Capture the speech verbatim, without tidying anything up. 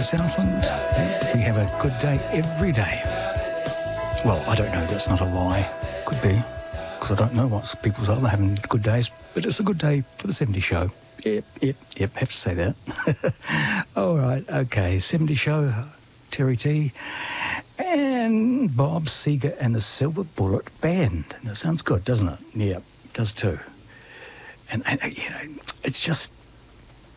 Southland. Yeah, we have a good day every day. Well, I don't know, that's not a lie. Could be, because I don't know what people are having good days, but it's a good day for the seventy Show. Yep, yep, yep, have to say that. All right, okay, seventy Show, Terry T, and Bob Seger and the Silver Bullet Band. And it sounds good, doesn't it? Yeah, it does too. And, and you know, it's just